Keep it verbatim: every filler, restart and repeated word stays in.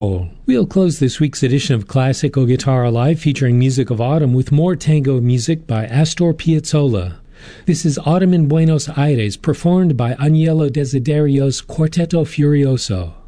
We'll close this week's edition of Classical Guitar Alive featuring Music of Autumn with more tango music by Astor Piazzolla. This is Autumn in Buenos Aires, performed by Agnello Desiderio's Quartetto Furioso.